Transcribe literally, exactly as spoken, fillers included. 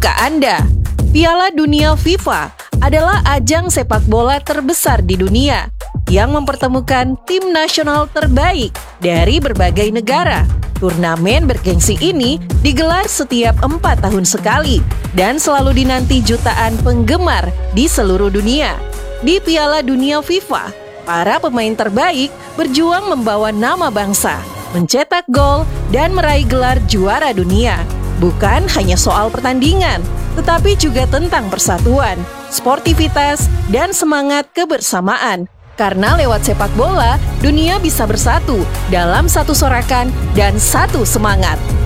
tahukah Anda? Piala Dunia FIFA adalah ajang sepak bola terbesar di dunia yang mempertemukan tim nasional terbaik dari berbagai negara. Turnamen bergengsi ini digelar setiap empat tahun sekali dan selalu dinanti jutaan penggemar di seluruh dunia. Di Piala Dunia FIFA, para pemain terbaik berjuang membawa nama bangsa, mencetak gol, dan meraih gelar juara dunia. Bukan hanya soal pertandingan, tetapi juga tentang persatuan, sportivitas, dan semangat kebersamaan. Karena lewat sepak bola, dunia bisa bersatu dalam satu sorakan dan satu semangat.